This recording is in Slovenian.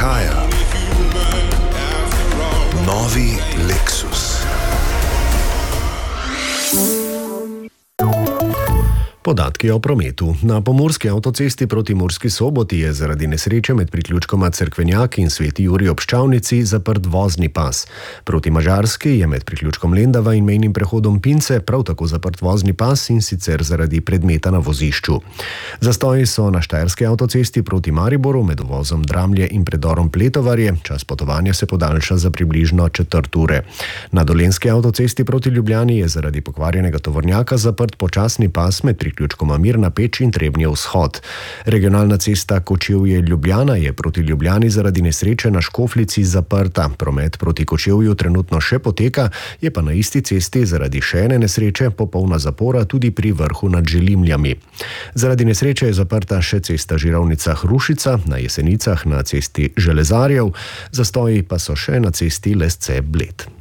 prihaja novi Lexus. Podatki o prometu. Na pomurski avtocesti proti Murski Soboti je zaradi nesreče med priključkoma Cerkvenjak in Sveti Jurij ob Ščavnici zaprt vozni pas. Proti Madžarski je med priključkom Lendava in mejnim prehodom Pince prav tako zaprt vozni pas, in sicer zaradi predmeta na vozišču. Zastoji so na štajerski avtocesti proti Mariboru med uvozom Dramlje in predorom Pletovarje. Čas potovanja se podaljša za približno 1/4 ure. Na dolenjski avtocesti proti Ljubljani je zaradi pokvarjenega tovornjaka zaprt počasni pas med priključkoma Mirna Peč in Trebnje vzhod. Regionalna cesta Kočevje-Ljubljana je proti Ljubljani zaradi nesreče na Škofljici zaprta. Promet proti Kočevju trenutno še poteka, je pa na isti cesti zaradi še ene nesreče popolna zapora tudi pri vrhu nad Želimljami. Zaradi nesreče je zaprta še cesta Žirovnica-Hrušica, na Jesenicah na cesti Železarjev, zastoji pa so še na cesti Lesce-Bled.